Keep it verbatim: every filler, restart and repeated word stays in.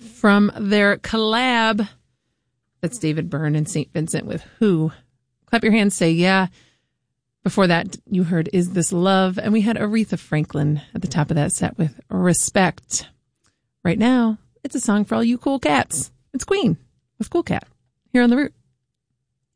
from their collab. That's David Byrne and Saint Vincent with Who. Clap your hands, say yeah. Before that, you heard Is This Love? And we had Aretha Franklin at the top of that set with Respect. Right now, it's a song for all you cool cats. It's Queen with Cool Cat here on The Root.